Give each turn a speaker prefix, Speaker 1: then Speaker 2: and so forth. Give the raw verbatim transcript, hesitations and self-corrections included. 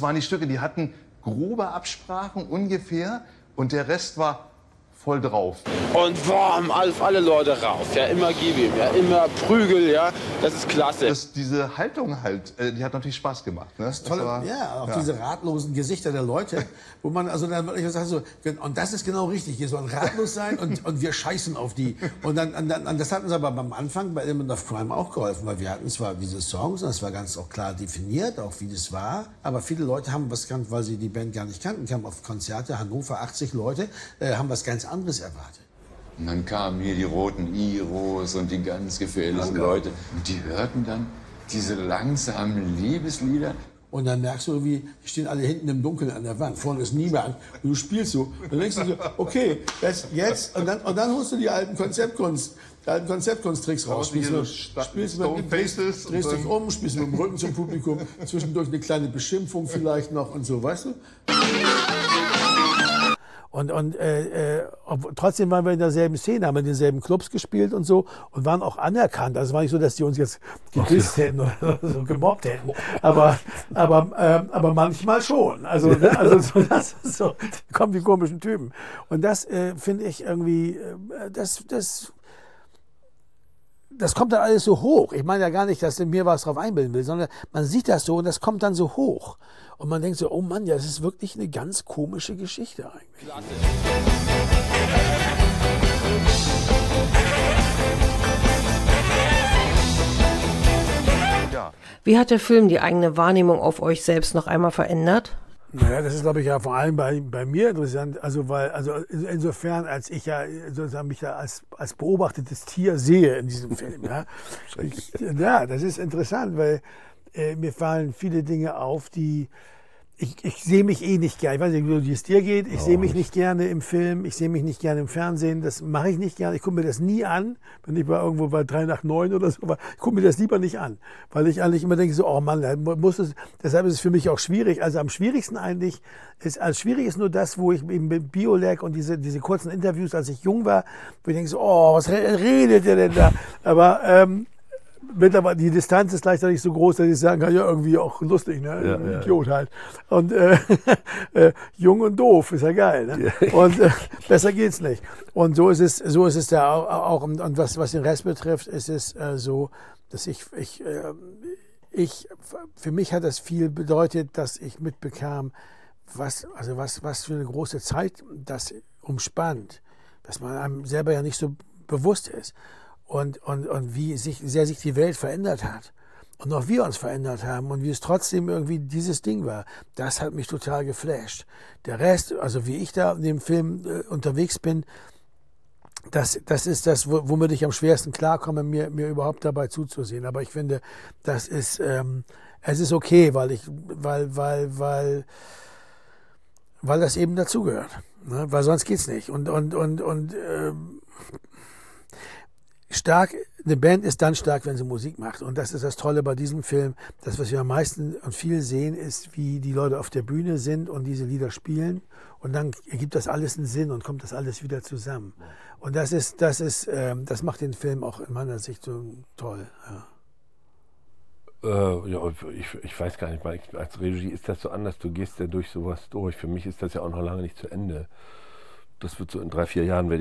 Speaker 1: waren die Stücke, die hatten grobe Absprachen ungefähr und der Rest war voll drauf.
Speaker 2: Und boom, auf alle Leute rauf, ja, immer gib ihm, ja, immer Prügel, ja, das ist klasse.
Speaker 1: Das, diese Haltung halt, äh, die hat natürlich Spaß gemacht. Ne? Das
Speaker 3: Tolle,
Speaker 1: war,
Speaker 3: ja, auch
Speaker 1: ja.
Speaker 3: diese ratlosen Gesichter der Leute, wo man also dann wirklich sagt so, und das ist genau richtig, hier sollen ratlos sein und, und wir scheißen auf die. Und dann, und dann, und das hat uns aber beim Anfang bei Element of Crime auch geholfen, weil wir hatten zwar diese Songs und das war ganz auch klar definiert, auch wie das war, aber viele Leute haben was gekannt, weil sie die Band gar nicht kannten, kamen auf Konzerte, Hannover, achtzig Leute, äh, haben was ganz anderes erwartet.
Speaker 4: Und dann kamen hier die roten Iros und die ganz gefährlichen Leute. Und die hörten dann diese langsamen Liebeslieder.
Speaker 3: Und dann merkst du, wie die stehen alle hinten im Dunkeln an der Wand. Vorne ist niemand. Und du spielst so. Dann denkst du so, okay, jetzt, jetzt. Und dann, und dann holst du die alten Konzeptkunst, die alten Konzeptkunsttricks raus. Spielst du, spielst du mit, drehst, drehst dich um, spielst mit dem Rücken zum Publikum. Zwischendurch eine kleine Beschimpfung vielleicht noch und so, weißt du? Und, und äh, äh, ob, trotzdem waren wir in derselben Szene, haben in denselben Clubs gespielt und so und waren auch anerkannt. Also es war nicht so, dass die uns jetzt gedisst hätten oder so gemobbt hätten. Aber, aber, äh, aber manchmal schon. Also, ne? Also so, das ist so, da kommen die komischen Typen. Und das äh, finde ich irgendwie, äh, das, das, das kommt dann alles so hoch. Ich meine ja gar nicht, dass ich mir was drauf einbilden will, sondern man sieht das so und das kommt dann so hoch. Und man denkt so, oh Mann, ja, das ist wirklich eine ganz komische Geschichte eigentlich. Klasse.
Speaker 1: Ja.
Speaker 5: Wie hat der Film die eigene Wahrnehmung auf euch selbst noch einmal verändert?
Speaker 3: Naja, das ist, glaube ich, ja vor allem bei, bei mir interessant. Also, weil, also insofern, als ich ja sozusagen mich ja als, als beobachtetes Tier sehe in diesem Film. Ja, ich, ja das ist interessant, weil äh, mir fallen viele Dinge auf, die Ich, ich sehe mich eh nicht gerne. Ich weiß nicht, wie es dir geht. Ich oh, sehe mich nicht gerne im Film. Ich sehe mich nicht gerne im Fernsehen. Das mache ich nicht gerne. Ich gucke mir das nie an. Wenn ich mal irgendwo bei drei nach neun oder so war, ich gucke mir das lieber nicht an. Weil ich eigentlich immer denke so, oh Mann, da muss es, deshalb ist es für mich auch schwierig. Also am schwierigsten eigentlich ist, also schwierig ist nur das, wo ich eben mit Biolek und diese, diese kurzen Interviews, als ich jung war, wo ich denke so, oh, was redet ihr denn da? Aber, ähm, mittlerweile, die Distanz ist gleichzeitig so groß, dass ich sagen kann, ja, irgendwie auch lustig, ne? Ja, ein Idiot halt. Und äh, äh, jung und doof, ist ja geil, ne? Ja. Und äh, besser geht's nicht. Und so ist es, so ist es da auch. auch und, und was, was den Rest betrifft, ist es äh, so, dass ich, ich, äh, ich, für mich hat das viel bedeutet, dass ich mitbekam, was, also was, was für eine große Zeit das umspannt, dass man einem selber ja nicht so bewusst ist. Und, und, und wie sich, sehr sich die Welt verändert hat. Und auch wir uns verändert haben und wie es trotzdem irgendwie dieses Ding war. Das hat mich total geflasht. Der Rest, also wie ich da in dem Film äh, unterwegs bin, das, das ist das, womit ich am schwersten klarkomme, mir, mir überhaupt dabei zuzusehen. Aber ich finde, das ist, ähm, es ist okay, weil ich, weil, weil, weil, weil das eben dazugehört. Ne? Weil sonst geht's nicht. Und, und, und, und, ähm, stark, eine Band ist dann stark, wenn sie Musik macht. Und das ist das Tolle bei diesem Film. Das, was wir am meisten und viel sehen, ist, wie die Leute auf der Bühne sind und diese Lieder spielen. Und dann ergibt das alles einen Sinn und kommt das alles wieder zusammen. Und das ist, das ist, ähm, das macht den Film auch in meiner Sicht so toll.
Speaker 6: Ja, äh, ja ich, ich weiß gar nicht, weil ich, als Regie ist das so anders. Du gehst ja durch sowas durch. Für mich ist das ja auch noch lange nicht zu Ende. Das wird so in drei, vier Jahren, werde